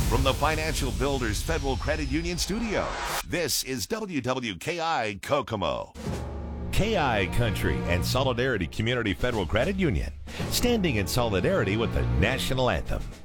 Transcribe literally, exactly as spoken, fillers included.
From the Financial Builders Federal Credit Union Studio, this is W W K I Kokomo. K I Country and Solidarity Community Federal Credit Union, standing in solidarity with the national anthem.